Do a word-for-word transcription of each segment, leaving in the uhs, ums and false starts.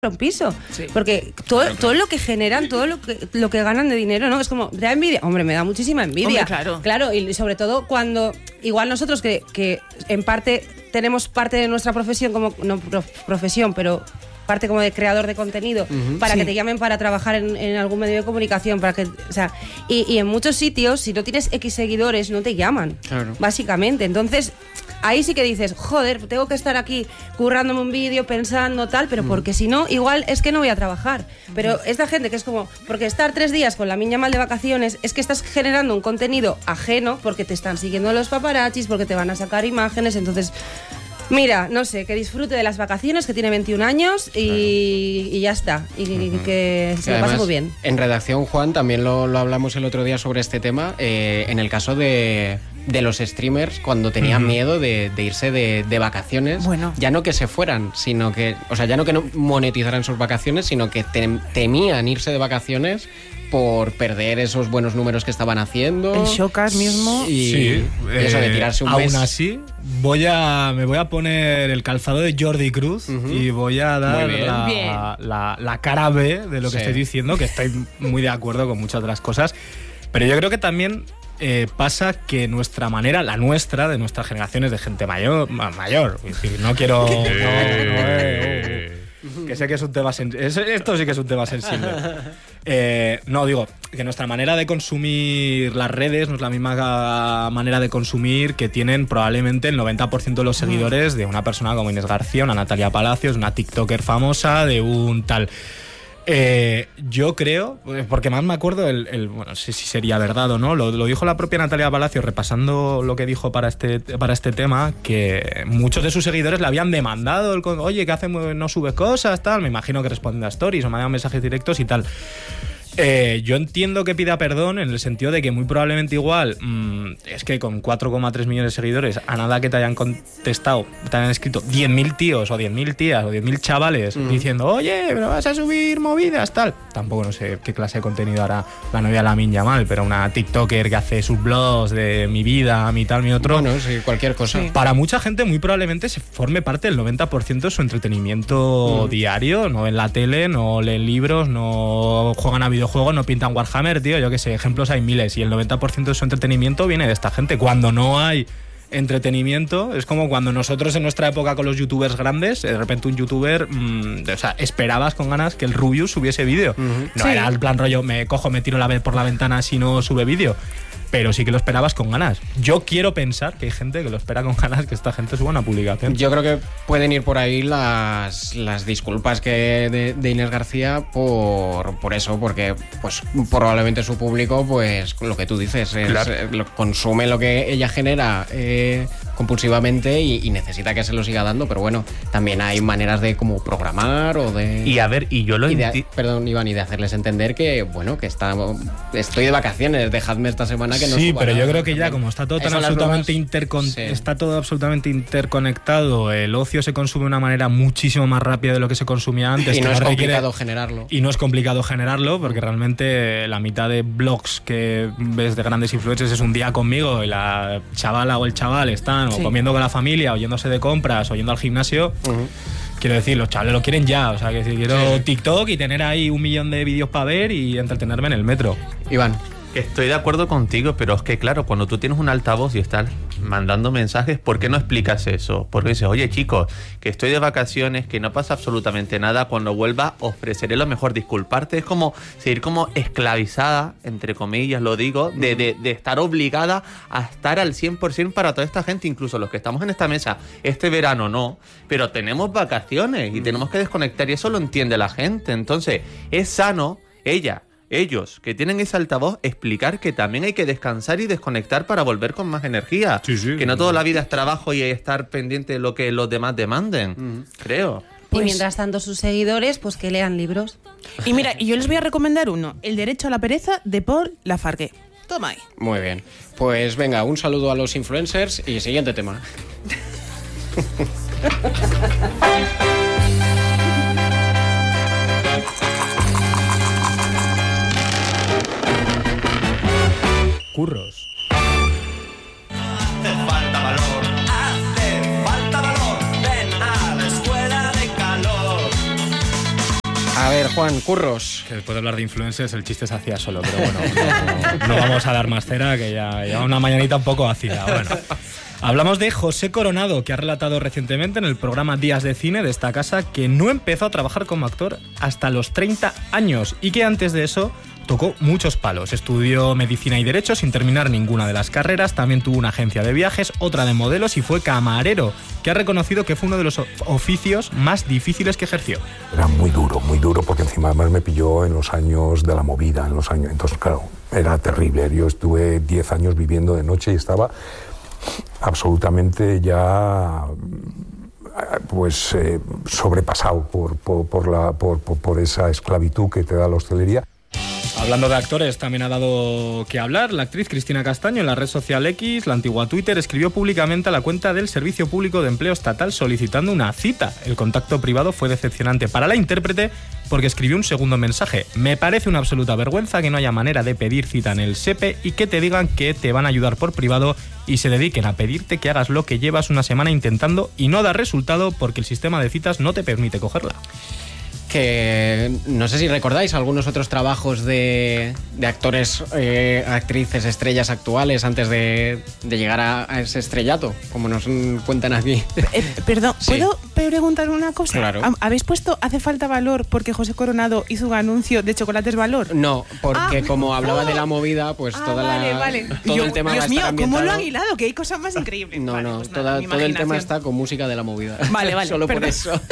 un piso, sí. porque todo, claro, claro. todo lo que generan, todo lo que, lo que ganan de dinero, ¿no? Es como, ¿te da envidia? Hombre, me da muchísima envidia. Hombre, claro. Claro, y sobre todo cuando, igual nosotros que, que en parte tenemos parte de nuestra profesión como, no profesión, pero parte como de creador de contenido, uh-huh, para sí. que te llamen para trabajar en, en algún medio de comunicación, para que, o sea, y, y en muchos sitios, si no tienes X seguidores, no te llaman, claro. básicamente. Entonces, ahí sí que dices, joder, tengo que estar aquí currándome un vídeo, pensando tal, pero mm. porque si no, igual es que no voy a trabajar. Pero mm. esta gente que es como, porque estar tres días con la niña mal de vacaciones, es que estás generando un contenido ajeno, porque te están siguiendo los paparazzis, porque te van a sacar imágenes, entonces... Mira, no sé, que disfrute de las vacaciones, que tiene veintiún años y, claro. y ya está, y, uh-huh. y que se lo pase muy bien. En redacción, Juan, también lo, lo hablamos el otro día sobre este tema, eh, en el caso de, de los streamers, cuando tenían uh-huh. miedo de, de irse de, de vacaciones, bueno. ya no que se fueran, sino que, o sea, ya no que no monetizaran sus vacaciones, sino que tem, temían irse de vacaciones por perder esos buenos números que estaban haciendo. El Showcast mismo. Y, sí, y eso de tirarse un aún mes. Aún así, voy a, me voy a poner el calzado de Jordi Cruz uh-huh. y voy a dar bien. La, bien. La, la cara B de lo que sí. estoy diciendo, que estoy muy de acuerdo con muchas de las cosas. Pero yo creo que también eh, pasa que nuestra manera, la nuestra, de nuestras generaciones de gente mayor, mayor, es decir, no quiero... no, no, eh, que sé que es un tema sensible. Esto sí que es un tema sensible. Eh, no, digo, que nuestra manera de consumir las redes no es la misma manera de consumir que tienen probablemente el noventa por ciento de los seguidores de una persona como Inés García, una Natalia Palacios, una TikToker famosa, de un tal... Eh, yo creo, porque más me acuerdo, el, el, bueno, no sé si sería verdad o no, lo, lo dijo la propia Natalia Palacios repasando lo que dijo para este, para este tema, que muchos de sus seguidores le habían demandado, el, oye, ¿qué haces? No subes cosas, tal, me imagino que responden a stories o mandan mensajes directos y tal. Eh, yo entiendo que pida perdón en el sentido de que muy probablemente igual mmm, es que con cuatro coma tres millones de seguidores, a nada que te hayan contestado, te hayan escrito diez mil tíos o diez mil tías o diez mil chavales mm. diciendo, oye, pero vas a subir movidas, tal. Tampoco no sé qué clase de contenido hará la novia Lamine Yamal, pero una TikToker que hace sus blogs de mi vida, mi tal, mi otro. Bueno, sí, cualquier cosa. Sí. Para mucha gente muy probablemente se forme parte del noventa por ciento de su entretenimiento mm. diario, no ven la tele, no leen libros, no juegan a videojuegos, no pintan Warhammer, tío, yo qué sé, ejemplos hay miles y el noventa por ciento de su entretenimiento viene de esta gente. Cuando no hay entretenimiento, es como cuando nosotros en nuestra época con los youtubers grandes, de repente un youtuber, mmm, o sea, esperabas con ganas que el Rubius subiese vídeo. Uh-huh. No sí. era el plan rollo, me cojo, me tiro la vez por la ventana si no sube vídeo. Pero sí que lo esperabas con ganas. Yo quiero pensar que hay gente que lo espera con ganas que esta gente suba una publicación. Yo creo que pueden ir por ahí las, las disculpas que de, de Inés García por, por eso, porque pues probablemente su público, pues lo que tú dices, es, claro. lo, consume lo que ella genera eh, compulsivamente y, y necesita que se lo siga dando, pero bueno, también hay maneras de como programar o de... Y a ver, y yo lo entiendo... Perdón, Iván, y de hacerles entender que, bueno, que está, estoy de vacaciones, dejadme esta semana que no sí, pero nada, yo creo que ya como está todo tan absolutamente intercon- sí. está todo absolutamente interconectado, el ocio se consume de una manera muchísimo más rápida de lo que se consumía antes. Y no es requiere, complicado generarlo. Y no es complicado generarlo, porque realmente la mitad de blogs que ves de grandes influencers es un día conmigo y la chavala o el chaval están sí. o comiendo con la familia, o yéndose de compras, o yendo al gimnasio. Uh-huh. Quiero decir, los chavales lo quieren ya, o sea, que si quiero sí. TikTok y tener ahí un millón de vídeos para ver y entretenerme en el metro. Iván. Estoy de acuerdo contigo, pero es que claro, cuando tú tienes un altavoz y estás mandando mensajes, ¿por qué no explicas eso? Porque dices, oye chicos, que estoy de vacaciones, que no pasa absolutamente nada, cuando vuelva ofreceré lo mejor, disculparte. Es como seguir como esclavizada, entre comillas lo digo, de, de, de estar obligada a estar al cien por ciento para toda esta gente, incluso los que estamos en esta mesa, este verano no, pero tenemos vacaciones y tenemos que desconectar y eso lo entiende la gente. Entonces, es sano, ella... ellos, que tienen ese altavoz, explicar que también hay que descansar y desconectar para volver con más energía. Sí, sí, que no toda la vida es trabajo y estar pendiente de lo que los demás demanden, mm. creo. Pues, y mientras tanto sus seguidores, pues que lean libros. Y mira, yo les voy a recomendar uno, El derecho a la pereza, de Paul Lafargue. Toma ahí. Muy bien. Pues venga, un saludo a los influencers y siguiente tema. Curros. Hace falta valor, hace falta valor. Ven a la escuela de calor. A ver, Juan, curros. Que después de hablar de influencers el chiste se hacía solo, pero bueno, no, no vamos a dar más cera, que ya lleva una mañanita un poco ácida. Bueno, hablamos de José Coronado, que ha relatado recientemente en el programa Días de Cine de esta casa que no empezó a trabajar como actor hasta los treinta años y que antes de eso tocó muchos palos. Estudió medicina y derecho sin terminar ninguna de las carreras. También tuvo una agencia de viajes, otra de modelos y fue camarero, que ha reconocido que fue uno de los oficios más difíciles que ejerció. Era muy duro, muy duro, porque encima además me pilló en los años de la movida, en los años, entonces claro, era terrible. Yo estuve diez años viviendo de noche y estaba absolutamente ya pues eh, sobrepasado por, por, por, la, por, por, por esa esclavitud que te da la hostelería. Hablando de actores, también ha dado que hablar. La actriz Cristina Castaño en la red social X, la antigua Twitter, escribió públicamente a la cuenta del Servicio Público de Empleo Estatal solicitando una cita. El contacto privado fue decepcionante para la intérprete porque escribió un segundo mensaje. Me parece una absoluta vergüenza que no haya manera de pedir cita en el S E P E y que te digan que te van a ayudar por privado y se dediquen a pedirte que hagas lo que llevas una semana intentando y no da resultado porque el sistema de citas no te permite cogerla. Que no sé si recordáis algunos otros trabajos de, de actores, eh, actrices, estrellas actuales antes de, de llegar a, a ese estrellato, como nos cuentan aquí. Eh, perdón, Sí. ¿puedo preguntar una cosa? Claro. ¿Habéis puesto Hace falta valor porque José Coronado hizo un anuncio de Chocolates Valor? No, porque Ah. como hablaba Oh. de la movida, pues Ah, toda vale, la, vale. todo Yo- el tema Dios va a mío, estar ¿cómo lo ambientado. han hilado? Que hay cosas más increíbles. No, Vale, no, pues nada, toda- mi todo el tema imaginación. está con música de la movida. Vale, vale, Solo por perdón. eso.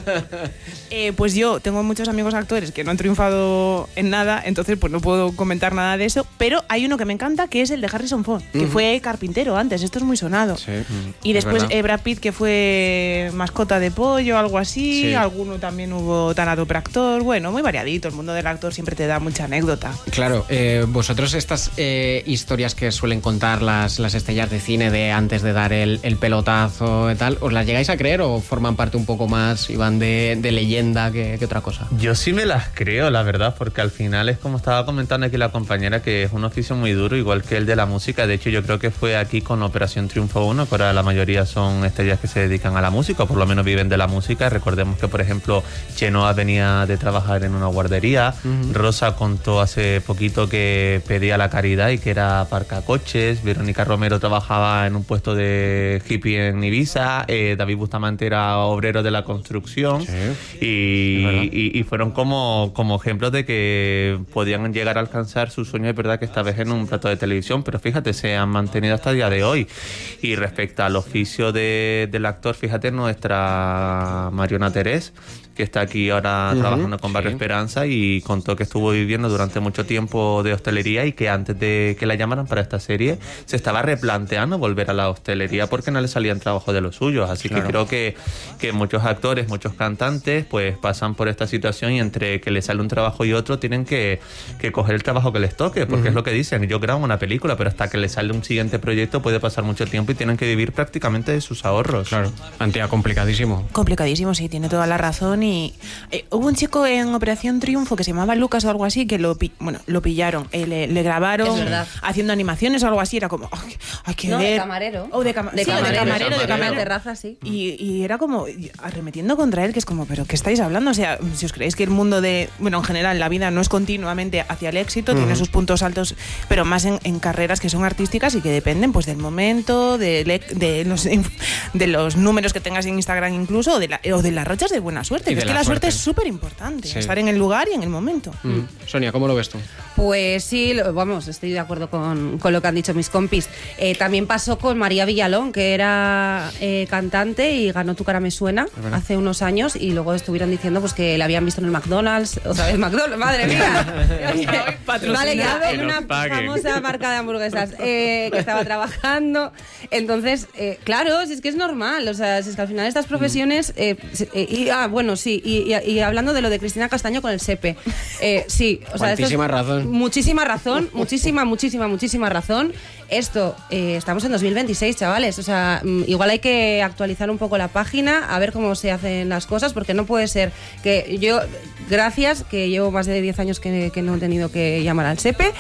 Eh, pues yo tengo muchos amigos actores que no han triunfado en nada, entonces pues no puedo comentar nada de eso, pero hay uno que me encanta que es el de Harrison Ford, que Ujú. fue carpintero antes, esto es muy sonado. Sí, Y es después verdad. eh, Brad Pitt, que fue mascota de pollo, algo así, Sí. alguno también hubo tanatopractor, bueno, muy variadito, el mundo del actor siempre te da mucha anécdota. Claro, eh, vosotros estas eh, historias que suelen contar las, las estrellas de cine de antes de dar el, el pelotazo y tal, ¿os las llegáis a creer o forman parte un poco más y van de, de leyenda que, que otra cosa? Yo sí me las creo, la verdad, porque al final es como estaba comentando aquí la compañera, que es un oficio muy duro, igual que el de la música. De hecho, yo creo que fue aquí con Operación Triunfo uno, que ahora la mayoría son estrellas que se dedican a la música, o por lo menos viven de la música. Recordemos que, por ejemplo, Chenoa venía de trabajar en una guardería. Uh-huh. Rosa contó hace poquito que pedía la caridad y que era aparcacoches. Verónica Romero trabajaba en un puesto de hippie en Ibiza. Eh, David Bustamante era obrero de la construcción. Sí, y, y, y fueron como, como ejemplos de que podían llegar a alcanzar sus sueños, es verdad que esta vez en un plato de televisión, pero fíjate, se han mantenido hasta el día de hoy. Y respecto al oficio de, del actor, fíjate, nuestra Mariona Terés, que está aquí ahora uh-huh, trabajando con Barrio sí. Esperanza, y contó que estuvo viviendo durante mucho tiempo de hostelería y que antes de que la llamaran para esta serie se estaba replanteando volver a la hostelería porque no le salían trabajos de los suyos. Así claro. que creo que, que muchos actores, muchos cantantes pues pasan por esta situación y entre que les sale un trabajo y otro tienen que, que coger el trabajo que les toque, porque uh-huh. es lo que dicen, yo grabo una película, pero hasta que les sale un siguiente proyecto puede pasar mucho tiempo y tienen que vivir prácticamente de sus ahorros. Claro, Antía, complicadísimo. Complicadísimo, sí, tiene toda la razón. Y eh, hubo un chico en Operación Triunfo que se llamaba Lucas o algo así, que lo, pi- bueno, lo pillaron, eh, le, le grabaron haciendo animaciones o algo así, era como, ay, hay que no, ver. de camarero. O de, cama- de, sí, camarero, de camarero, de de camarero. De terraza, sí. Y, y era como arremetiendo contra él, que es como, ¿pero qué estáis hablando? O sea, si os creéis que el mundo de, bueno, en general, la vida no es continuamente hacia el éxito, uh-huh. tiene sus puntos altos, pero más en, en carreras que son artísticas y que dependen pues del momento, de, de, los, de los números que tengas en Instagram incluso, o de, la, o de las rachas de buena suerte. Que es que la suerte, suerte es súper importante, sí. estar en el lugar y en el momento. Uh-huh. Sonia, ¿cómo lo ves tú? Pues sí, lo, vamos, estoy de acuerdo con, con lo que han dicho mis compis. Eh, también pasó con María Villalón, que era eh, cantante y ganó Tu cara me suena hace unos años, y luego estuvieron diciendo pues que la habían visto en el McDonald's, otra vez McDonald's, madre mía. Vale, ya en una famosa marca de hamburguesas eh, que estaba trabajando. Entonces, eh, claro, si es que es normal, o sea, si es que al final estas profesiones eh, eh, y, ah, bueno, sí, y, y, y hablando de lo de Cristina Castaño con el S E P E, eh, sí, o sea, muchísima es, razón. Muchísima razón, muchísima, muchísima, muchísima razón. Esto, eh, estamos en dos mil veintiséis, chavales, o sea, igual hay que actualizar un poco la página, a ver cómo se hacen las cosas, porque no puede ser que yo, gracias, que llevo más de diez años que, que no he tenido que llamar al S E P E,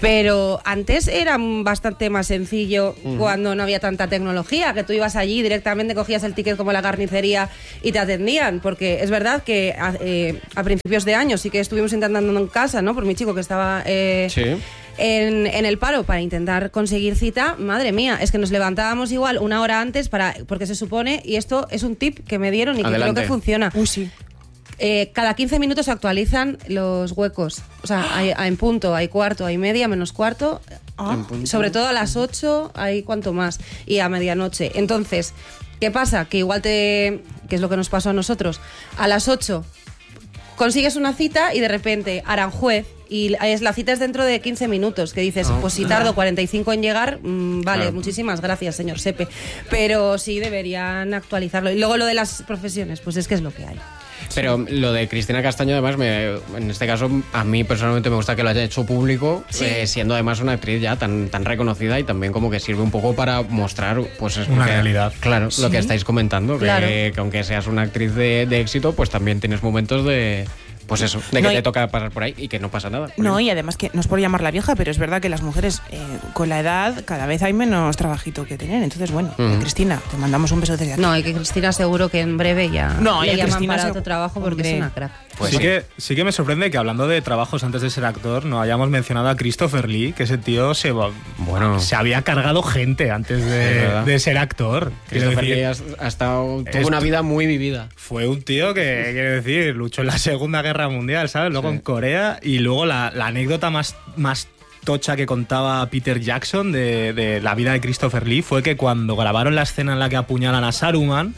Pero antes era bastante más sencillo uh-huh. cuando no había tanta tecnología, que tú ibas allí directamente, cogías el ticket como la carnicería y te atendían, porque es verdad que a, eh, a principios de año sí que estuvimos intentando en casa, ¿no? Por mi chico que estaba eh, sí. en, en el paro para intentar conseguir cita. Madre mía, es que nos levantábamos igual una hora antes para porque se supone, y esto es un tip que me dieron y que Adelante. creo que funciona. Uy, sí. Eh, cada quince minutos se actualizan los huecos. O sea, hay, hay en punto, hay cuarto, hay media, menos cuarto. Ah, sobre todo a las ocho hay cuanto más. Y a medianoche. Entonces, ¿qué pasa? Que igual te... ¿Qué es lo que nos pasó a nosotros? A las ocho consigues una cita y de repente Aranjuez, y es, la cita es dentro de quince minutos, que dices, oh. pues si tardo cuarenta y cinco en llegar, mmm, vale, claro. muchísimas gracias, señor Sepe. Pero sí deberían actualizarlo. Y luego lo de las profesiones, pues es que es lo que hay. Pero lo de Cristina Castaño, además, me, en este caso, a mí personalmente me gusta que lo haya hecho público, sí. eh, siendo además una actriz ya tan, tan reconocida, y también como que sirve un poco para mostrar pues es una que, realidad. Claro, sí. lo que estáis comentando, claro. que, que aunque seas una actriz de, de éxito, pues también tienes momentos de... Pues eso, de que no, te toca pasar por ahí y que no pasa nada. No, y además que no es por llamarla vieja, pero es verdad que las mujeres eh, con la edad cada vez hay menos trabajito que tener. Entonces, bueno, uh-huh. Cristina, te mandamos un beso desde aquí. No, y que Cristina seguro que en breve ya no, le llaman Cristina para se... otro trabajo porque Hombre. es una crack. Pues sí, sí. Que, sí que me sorprende que hablando de trabajos antes de ser actor no hayamos mencionado a Christopher Lee, que ese tío se, bueno, se había cargado gente antes de, de ser actor. Christopher Lee ha, ha estado, tuvo una vida muy vivida. Fue un tío que, quiero decir, luchó en la Segunda Guerra Mundial, ¿sabes? Luego sí. en Corea, y luego la, la anécdota más, más tocha que contaba Peter Jackson de, de la vida de Christopher Lee fue que cuando grabaron la escena en la que apuñalan a Saruman,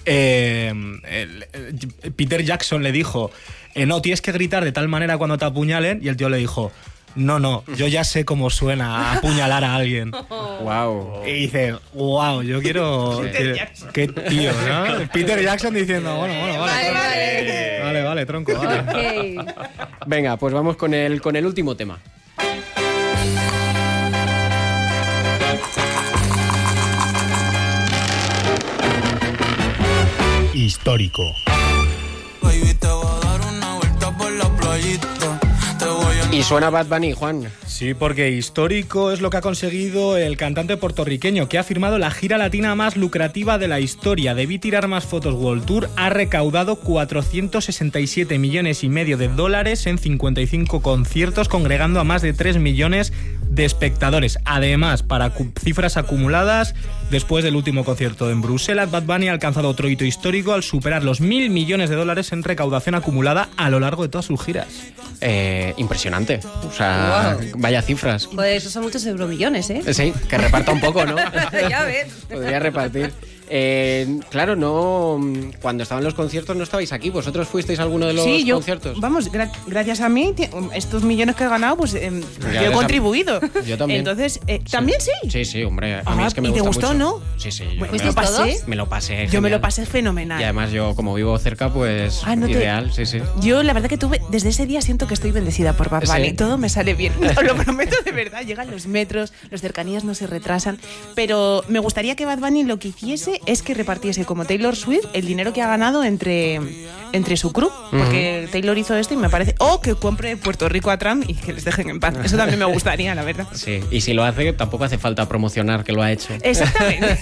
Eh, el, el, Peter Jackson le dijo eh, no, tienes que gritar de tal manera cuando te apuñalen, y el tío le dijo no, no, yo ya sé cómo suena apuñalar a alguien. Wow. Y dices, wow, yo quiero... Peter qué tío, ¿no? Peter Jackson diciendo, bueno, bueno, vale. Vale, vale. Vale, vale, tronco, vale. Okay. Venga, pues vamos con el, con el último tema. Histórico. Y suena Bad Bunny, Juan. Sí, porque histórico es lo que ha conseguido el cantante puertorriqueño, que ha firmado la gira latina más lucrativa de la historia. Debí tirar más fotos World Tour ha recaudado cuatrocientos sesenta y siete millones y medio de dólares en cincuenta y cinco conciertos, congregando a más de tres millones de espectadores. Además, para cifras acumuladas, después del último concierto en Bruselas, Bad Bunny ha alcanzado otro hito histórico al superar los mil millones de dólares en recaudación acumulada a lo largo de todas sus giras. Eh, impresionante. O sea, wow. Vaya cifras. Joder, esos son muchos euromillones, ¿eh? Sí, que reparta un poco, ¿no? Ya ves. Podría repartir. Eh, claro, no. Cuando estaban los conciertos no estabais aquí. ¿Vosotros fuisteis a alguno de los sí, yo, conciertos? Vamos, gra- gracias a mí, estos millones que he ganado, pues eh, yo he contribuido. Yo también. Entonces, eh, sí. ¿también sí? Sí, sí, hombre. A ah, mí es que me ¿y gusta te gustó, mucho. no? Sí, sí. Bueno, me, lo pasé, me lo pasé. Genial. Yo me lo pasé fenomenal. Y además yo, como vivo cerca, pues ah, no ideal, te... sí, sí. Yo, la verdad que tuve, desde ese día siento que estoy bendecida por Bad Bunny. Sí. Todo me sale bien. Os lo prometo de verdad. Llegan los metros, las cercanías no se retrasan. Pero me gustaría que Bad Bunny lo que hiciese es que repartiese como Taylor Swift el dinero que ha ganado entre, entre su crew, porque uh-huh. Taylor hizo esto y me parece, o que compre Puerto Rico a Trump y que les dejen en paz. Eso también me gustaría, la verdad. Sí, y si lo hace, tampoco hace falta promocionar que lo ha hecho. Exactamente.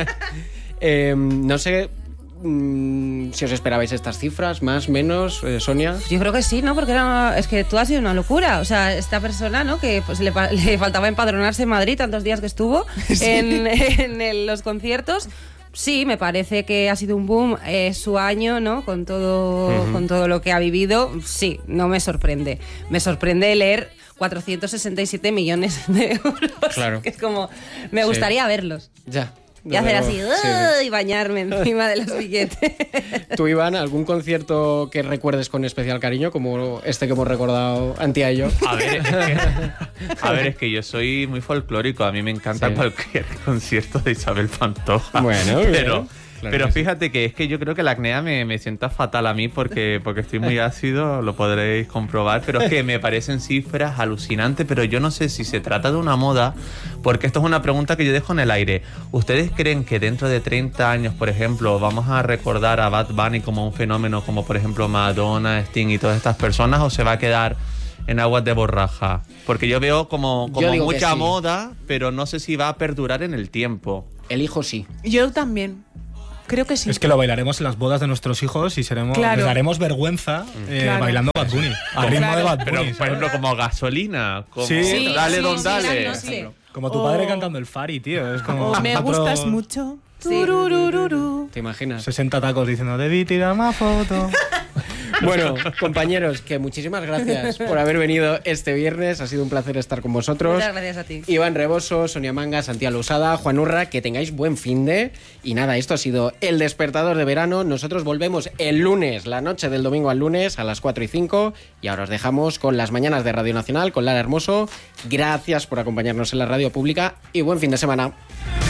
eh, no sé mmm, si os esperabais estas cifras, más, menos, eh, Sonia. Yo creo que sí, ¿no? Porque era, es que tú has sido una locura. O sea, esta persona, ¿no? Que pues le, le faltaba empadronarse en Madrid tantos días que estuvo sí. en, en el, los conciertos. Sí, me parece que ha sido un boom, eh, su año, ¿no? Con todo, uh-huh. con todo lo que ha vivido. Sí, no me sorprende. Me sorprende leer cuatrocientos sesenta y siete millones de euros. Claro. Que es como, me gustaría sí. verlos. Ya. Y hacer así, sí, sí. y bañarme encima de los billetes. ¿Tú, Iván, algún concierto que recuerdes con especial cariño, como este que hemos recordado Antía y yo? A ver, es que, a ver, es que yo soy muy folclórico. A mí me encanta sí. cualquier concierto de Isabel Pantoja. Bueno, pero... Claro Pero que fíjate sí. que es que yo creo que la acné me, me sienta fatal a mí porque, porque estoy muy ácido, lo podréis comprobar, pero es que me parecen cifras alucinantes, pero yo no sé si se trata de una moda, porque esto es una pregunta que yo dejo en el aire. ¿Ustedes creen que dentro de treinta años, por ejemplo, vamos a recordar a Bad Bunny como un fenómeno como por ejemplo Madonna, Sting y todas estas personas, o se va a quedar en aguas de borraja? Porque yo veo como, como Yo digo que mucha sí. moda, pero no sé si va a perdurar en el tiempo. Elijo sí. Yo también. Creo que sí. Es que lo bailaremos en las bodas de nuestros hijos y seremos, Claro. les daremos vergüenza eh, Claro. bailando Bad Bunny. Al ritmo Claro. de Bad Pero, Bunny. por ejemplo, como gasolina, como Sí. Sí, dale sí, don sí, dale. la noche. Como tu padre Oh. cantando el Fari, tío. Es como O me otro- gustas mucho. Sí. Tururururu. ¿Te imaginas? sesenta tacos diciendo, debí tirar más fotos. Bueno, compañeros, que muchísimas gracias por haber venido este viernes. Ha sido un placer estar con vosotros. Muchas gracias a ti. Iván Reboso, Sonia Manga, Santiago Lousada, Juan Urra, que tengáis buen finde. Y nada, esto ha sido El Despertador de Verano. Nosotros volvemos el lunes, la noche del domingo al lunes, a las cuatro y cinco. Y ahora os dejamos con las mañanas de Radio Nacional, con Lara Hermoso. Gracias por acompañarnos en la radio pública y buen fin de semana.